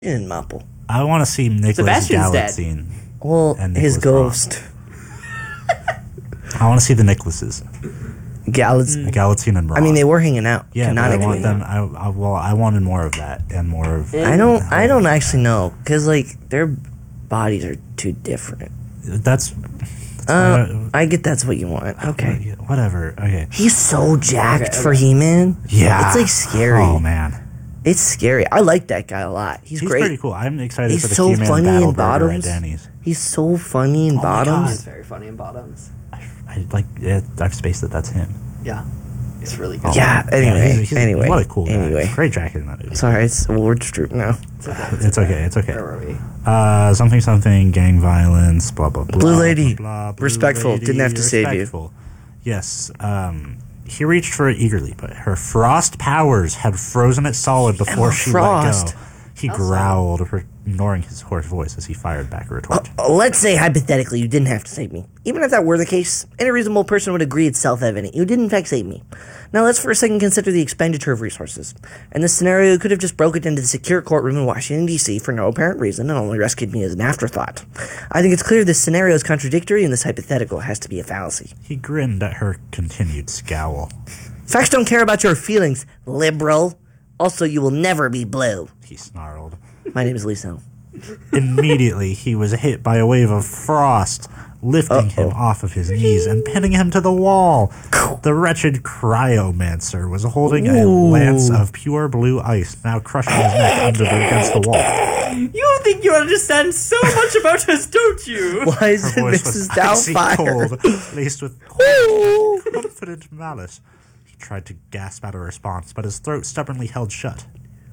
in Maple. I want to see Nicholas Sebastian's dead. Galatzine. Well, And his Nicholas ghost. I want to see the Nicholses. Galatzine and Ross. I mean, they were hanging out. Yeah, but I want canonically. them. I wanted more of that and more of. I don't actually know because like their bodies are too different. That's. I get that's what you want. Okay, Whatever. Okay. he's so jacked for He-Man. Yeah. it's like scary. Oh man. It's scary. I like that guy a lot. He's great. pretty cool. I'm excited He's for the so He-Man funny Battle in Burger at Bottoms. Denny's. He's so funny in my God. Bottoms. It's very funny in Bottoms. I like. I've spaced that. That's him. Yeah. It's really good. Yeah. Anyway, he's what a cool guy. Anyway, Great jacket in that movie. sorry, it's Ward Stroop now. It's okay. It's okay. Where were we? Something, gang violence, blah, blah, blah. Blue lady. blah, blue Respectful. Didn't have to save you. respectful. Yes. He reached for it eagerly, but her frost powers had frozen it solid before Emma she Frost. let go. He growled, ignoring his hoarse voice as he fired back a retort. Let's say hypothetically you didn't have to save me. Even if that were the case, any reasonable person would agree it's self-evident. You did in fact save me. Now let's for a second consider the expenditure of resources. In this scenario, you could have just broken into the secure courtroom in Washington, D.C. for no apparent reason and only rescued me as an afterthought. I think it's clear this scenario is contradictory and this hypothetical has to be a fallacy. He grinned at her continued scowl. Facts don't care about your feelings, liberal. Also, you will never be blue. He snarled. My name is Lisa. Immediately, he was hit by a wave of frost, lifting him off of his knees and pinning him to the wall. The wretched cryomancer was holding a lance of pure blue ice, now crushing his neck against the wall. You think you understand so much about us, don't you? Why is Her it voice was Mrs. icy Doubtfire? cold, laced with confident malice. He tried to gasp out a response, but his throat stubbornly held shut.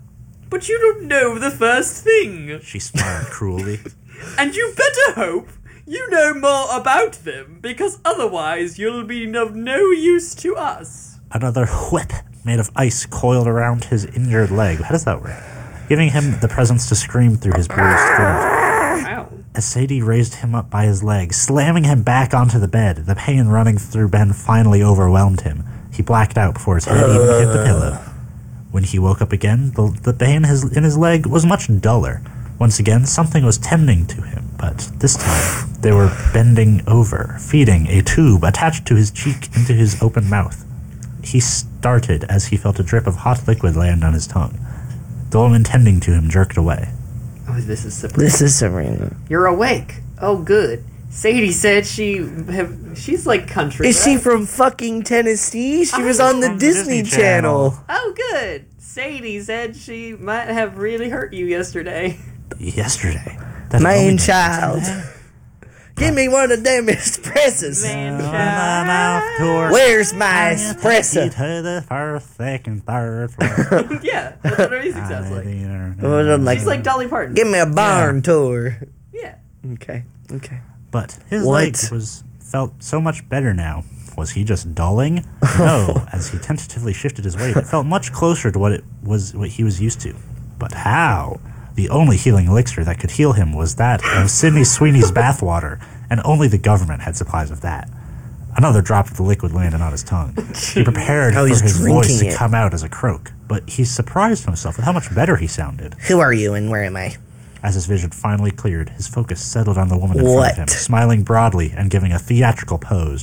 But you don't know the first thing. She smiled cruelly. And you better hope you know more about them, because otherwise you'll be of no use to us. Another whip made of ice coiled around his injured leg. How does that work? Giving him the presence to scream through his bruised throat. Wow. As Sadie raised him up by his leg, slamming him back onto the bed, the pain running through Ben finally overwhelmed him. He blacked out before his head even hit the pillow. When he woke up again, the pain in his leg was much duller. Once again, something was tending to him, but this time they were bending over, feeding a tube attached to his cheek into his open mouth. He started as he felt a drip of hot liquid land on his tongue. The woman tending to him jerked away. Oh, this is Sabrina. This is Sabrina. You're awake. Oh, good. Sadie said she's like country. Is right? she from fucking Tennessee? She was on the From Disney Channel. Oh, good. Sadie said she might have really hurt you yesterday. Yesterday. That Man moment- child. Give me one of them espressos. Man, My mouth tore. Where's my espresso? To the first, second, third floor. Yeah, that's what her music sounds like. Well, I'm like, She's like Dolly Parton. give me a barn tour. Yeah. Okay. But his What? leg felt so much better now. Was he just dulling? No. As he tentatively shifted his weight, it felt much closer to what he was used to. But how? The only healing elixir that could heal him was that of Sydney Sweeney's bathwater, and only the government had supplies of that. Another drop of the liquid landed on his tongue. He prepared Oh, for he's his voice to drinking it. come out as a croak, but he surprised himself with how much better he sounded. Who are you and where am I? As his vision finally cleared, his focus settled on the woman in front of him, What? smiling broadly and giving a theatrical pose.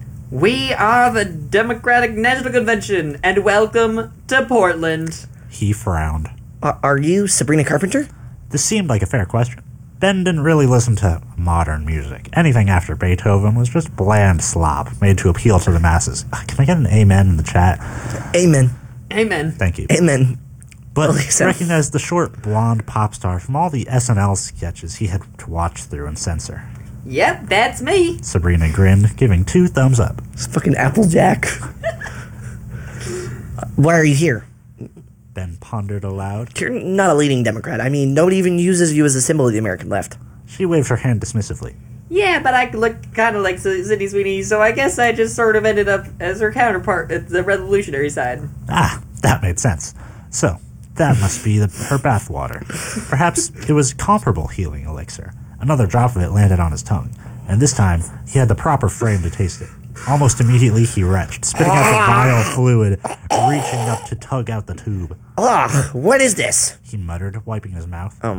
We are the Democratic National Convention, and welcome to Portland. He frowned. Are you Sabrina Carpenter? This seemed like a fair question. Ben didn't really listen to modern music. Anything after Beethoven was just bland slop made to appeal to the masses. Can I get an amen in the chat? Amen. Amen. Thank you. Amen. But Lisa. recognized the short, blonde pop star from all the SNL sketches he had to watch through and censor. Yep, that's me. Sabrina grinned, giving 2 thumbs up. It's fucking Applejack. Why are you here? Ben pondered aloud. You're not a leading Democrat. I mean, nobody even uses you as a symbol of the American left. She waved her hand dismissively. Yeah, but I look kind of like Sydney Sweeney, so I guess I just sort of ended up as her counterpart at the revolutionary side. Ah, that made sense. So, that must be her bathwater. Perhaps it was comparable healing elixir. Another drop of it landed on his tongue, and this time he had the proper frame to taste it. Almost immediately he retched, spitting out the vile fluid, reaching up to tug out the tube. Ugh, what is this? He muttered, wiping his mouth.